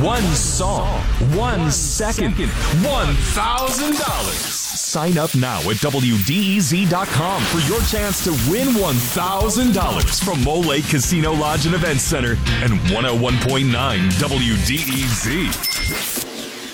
One song, 1 second, $1,000. Sign up now at WDEZ.com for your chance to win $1,000 from Mole Lake Casino Lodge and Event Center and 101.9 WDEZ.